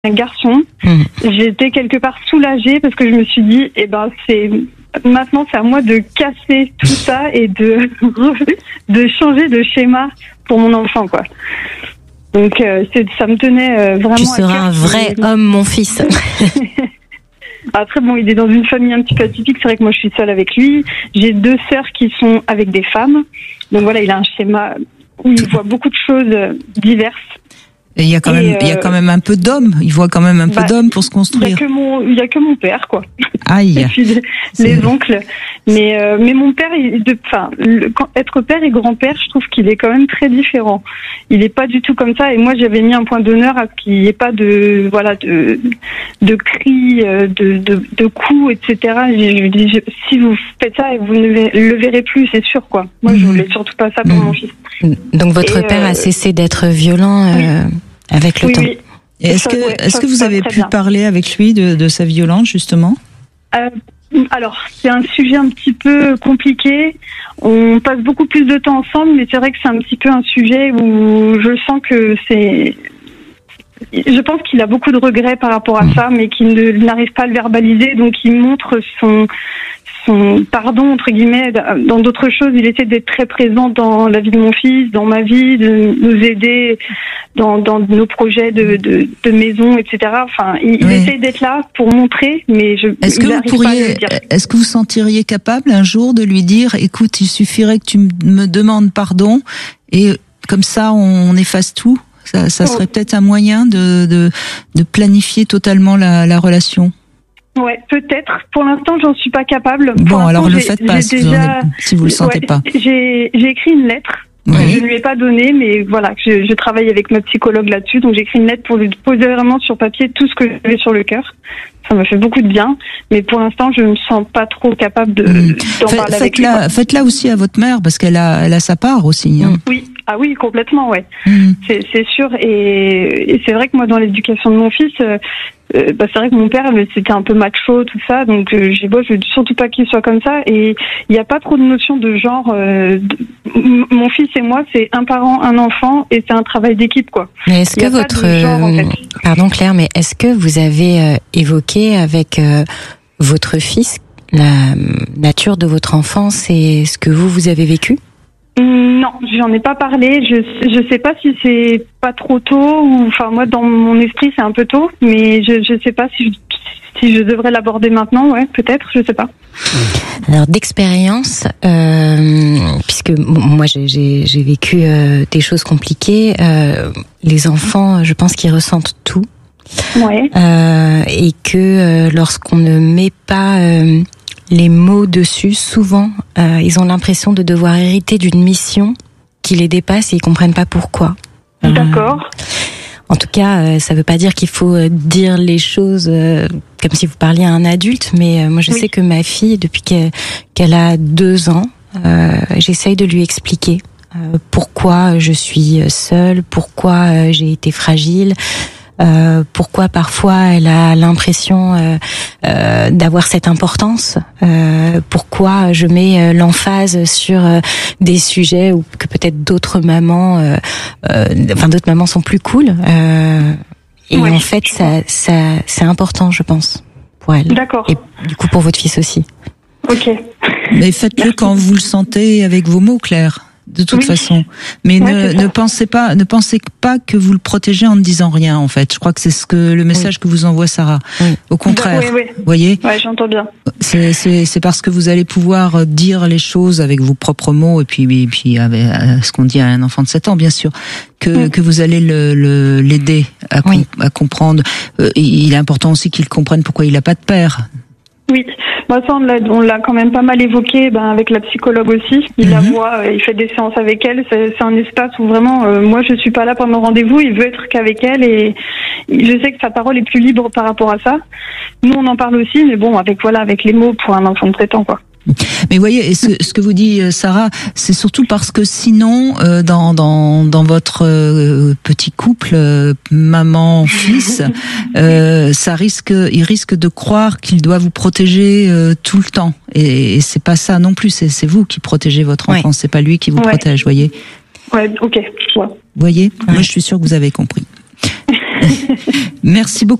un garçon. J'étais quelque part soulagée parce que je me suis dit, maintenant c'est à moi de casser tout ça et de changer de schéma pour mon enfant, quoi. Donc ça me tenait vraiment à cœur. Tu seras un vrai homme, mon fils. Après, bon, il est dans une famille un petit peu atypique. C'est vrai que moi, je suis seule avec lui. J'ai 2 sœurs qui sont avec des femmes. Donc voilà, il a un schéma où il voit beaucoup de choses diverses. Et il y a quand même un peu d'hommes. Il voit quand même un peu d'hommes pour se construire. Il y a que mon père, quoi. Aïe. Et puis les oncles. Mais mon père, être père et grand-père, je trouve qu'il est quand même très différent. Il est pas du tout comme ça. Et moi, j'avais mis un point d'honneur à ce qu'il n'y ait pas de cris, de coups, etc. Je dis, si vous faites ça, vous ne le verrez plus, c'est sûr, quoi. Moi, je voulais surtout pas ça pour mon fils. Donc votre père a cessé d'être violent avec le temps. Oui. Est-ce que vous avez pu parler avec lui de sa violence, justement? Alors, c'est un sujet un petit peu compliqué. On passe beaucoup plus de temps ensemble, mais c'est vrai que c'est un petit peu un sujet où je sens que je pense qu'il a beaucoup de regrets par rapport à ça, mais qu'il n'arrive pas à le verbaliser, donc il montre son pardon, entre guillemets, dans d'autres choses. Il essaie d'être très présent dans la vie de mon fils, dans ma vie, de nous aider dans nos projets de maison, etc. Enfin, il essaie d'être là pour montrer, mais est-ce que vous sentiriez capable un jour de lui dire, écoute, il suffirait que tu me demandes pardon et comme ça on efface tout? Ça serait peut-être un moyen de planifier totalement la relation. Ouais, peut-être. Pour l'instant, j'en suis pas capable. Bon, alors ne le faites pas si vous le sentez pas. J'ai écrit une lettre. Je ne lui ai pas donné, mais voilà, je travaille avec ma psychologue là-dessus, donc j'ai écrit une lettre pour lui poser vraiment sur papier tout ce que j'avais sur le cœur. Ça me fait beaucoup de bien, mais pour l'instant, je ne me sens pas trop capable d'en parler avec lui. Faites-la aussi à votre mère, parce qu'elle a sa part aussi. Hein. Oui. Ah oui, complètement, ouais. C'est sûr. Et c'est vrai que moi, dans l'éducation de mon fils, c'est vrai que mon père, c'était un peu macho, tout ça. Donc, je veux surtout pas qu'il soit comme ça. Et il n'y a pas trop de notion de genre. Mon fils et moi, c'est un parent, un enfant, et c'est un travail d'équipe, quoi. Mais est-ce que pardon Claire, mais est-ce que vous avez évoqué avec votre fils la nature de votre enfance et ce que vous avez vécu? Non, j'en ai pas parlé. Je sais pas si c'est pas trop tôt ou, enfin, moi, dans mon esprit, c'est un peu tôt, mais je sais pas si je devrais l'aborder maintenant. Ouais, peut-être, je sais pas. Alors, d'expérience, puisque moi, j'ai vécu des choses compliquées, les enfants, je pense qu'ils ressentent tout. Ouais. Et que lorsqu'on ne met pas les mots dessus, souvent, ils ont l'impression de devoir hériter d'une mission qui les dépasse et ils comprennent pas pourquoi. D'accord. En tout cas, ça veut pas dire qu'il faut dire les choses comme si vous parliez à un adulte, mais moi je sais que ma fille, depuis qu'elle a 2 ans, j'essaye de lui expliquer pourquoi je suis seule, pourquoi j'ai été fragile, pourquoi parfois elle a l'impression d'avoir cette importance, pourquoi je mets l'emphase sur des sujets où que peut-être d'autres mamans sont plus cool, et en fait ça c'est important, je pense, pour elle. D'accord. Et du coup pour votre fils aussi. Ok. Mais faites-le quand vous le sentez avec vos mots, Claire. De toute façon, mais ne pensez pas que vous le protégez en ne disant rien. En fait, je crois que c'est le message que vous envoie Sarah. Au contraire, voyez. Ouais, j'entends bien. C'est parce que vous allez pouvoir dire les choses avec vos propres mots et puis avec ce qu'on dit à un enfant de 7 ans, bien sûr, que vous allez l'aider à comprendre. Il est important aussi qu'il comprenne pourquoi il n'a pas de père. Oui, moi ça on l'a quand même pas mal évoqué, avec la psychologue aussi. Il la voit, il fait des séances avec elle. C'est un espace où vraiment, moi je suis pas là pendant le rendez-vous. Il veut être qu'avec elle et je sais que sa parole est plus libre par rapport à ça. Nous on en parle aussi, mais bon, avec les mots pour un enfant de 7 ans, quoi. Mais voyez, et ce que vous dit Sarah, c'est surtout parce que sinon, dans votre petit couple, maman-fils, il risque de croire qu'il doit vous protéger tout le temps. Et c'est pas ça non plus. C'est vous qui protégez votre enfant. C'est pas lui qui vous protège, voyez. Ouais, ok. Voyez, moi je suis sûre que vous avez compris. Merci beaucoup.